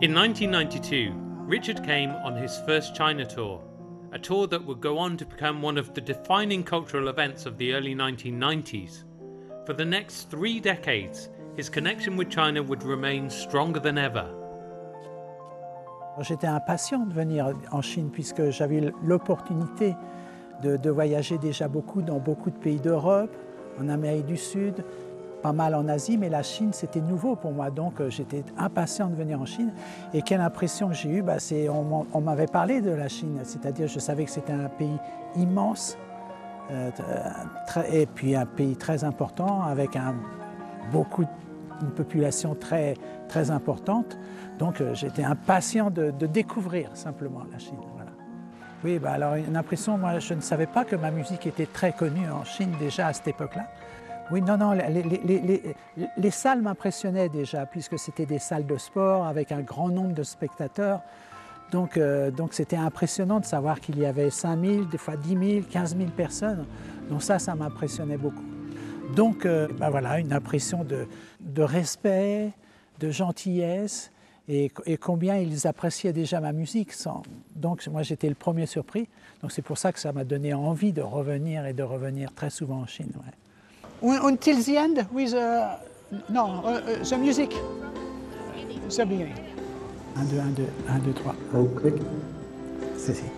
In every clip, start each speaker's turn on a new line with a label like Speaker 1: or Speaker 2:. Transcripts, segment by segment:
Speaker 1: In 1992, Richard came on his first China tour, a tour that would go on to become one of the defining cultural events of the early 1990s. For the next 3 decades, his connection with China would remain stronger than ever.
Speaker 2: J'étais impatient de venir en Chine puisque j'avais l'opportunité de voyager déjà beaucoup dans beaucoup de pays d'Europe, en Amérique du Sud, pas mal en Asie, mais la Chine c'était nouveau pour moi, donc j'étais impatient de venir en Chine. Et quelle impression que j'ai eue, on m'avait parlé de la Chine, c'est-à-dire je savais que c'était un pays immense, et puis un pays très important avec une population très, très importante. Donc j'étais impatient de découvrir simplement la Chine. Voilà. Oui, alors une impression, moi je ne savais pas que ma musique était très connue en Chine déjà à cette époque-là. Oui, non, les salles m'impressionnaient déjà puisque c'était des salles de sport avec un grand nombre de spectateurs. Donc c'était impressionnant de savoir qu'il y avait 5 000, des fois 10 000, 15 000 personnes. Donc ça m'impressionnait beaucoup. Donc voilà, une impression de respect, de gentillesse et combien ils appréciaient déjà ma musique. Donc moi j'étais le premier surpris. Donc c'est pour ça que ça m'a donné envie de revenir et de revenir très souvent en Chine. Ouais. Until the end with the music. The beginning. 1, 2, 1, 2, 1, 2, 3. Oh, click. C'est ça.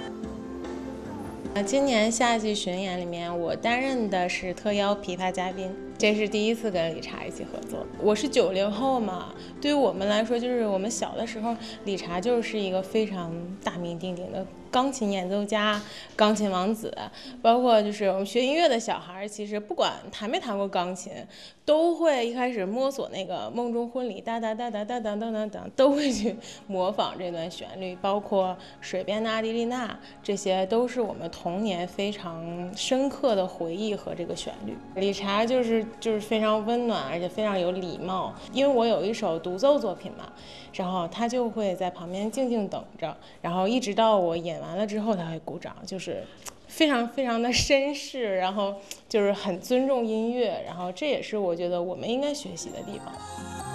Speaker 3: 今年夏季巡演里面，我担任的是特邀琵琶嘉宾，这是第一次跟理查一起合作。我是90后嘛，对于我们来说，就是我们小的时候，理查就是一个非常大名鼎鼎的钢琴演奏家、钢琴王子，包括就是我们学音乐的小孩，其实不管弹没弹过钢琴，都会一开始摸索那个《梦中婚礼》哒哒哒哒哒哒哒哒哒，都会去模仿这段旋律，包括《水边的阿迪丽娜》，这些都是我们童年非常深刻的回忆和这个旋律。理查就是非常温暖，而且非常有礼貌，因为我有一首独奏作品嘛，然后他就会在旁边静静等着，然后一直到我演完了之后他会鼓掌，就是非常非常的绅士，然后就是很尊重音乐，然后这也是我觉得我们应该学习的地方。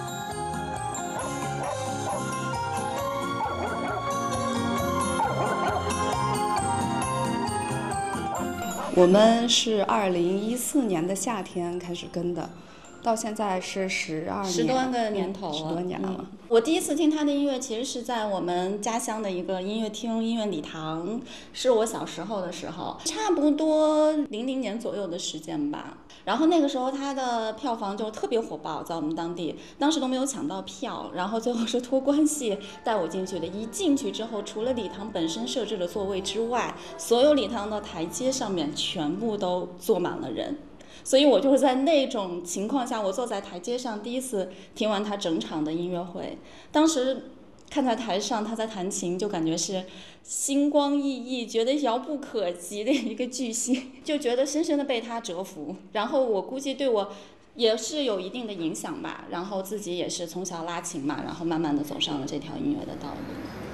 Speaker 4: 我们是2014年的夏天开始跟的，到现在是10
Speaker 5: 多个年头了
Speaker 4: ，10多年了。
Speaker 5: 我第一次听他的音乐，其实是在我们家乡的一个音乐厅、音乐礼堂，是我小时候的时候，差不多00年左右的时间吧。然后那个时候他的票房就特别火爆，在我们当地，当时都没有抢到票，然后最后是托关系带我进去的。一进去之后，除了礼堂本身设置的座位之外，所有礼堂的台阶上面全部都坐满了人。所以我就是在那种情况下，我坐在台阶上，第一次听完他整场的音乐会。当时看在台上他在弹琴，就感觉是星光熠熠，觉得遥不可及的一个巨星，就觉得深深的被他折服。然后我估计对我也是有一定的影响吧，然后自己也是从小拉琴嘛，然后慢慢的走上了这条音乐的道路。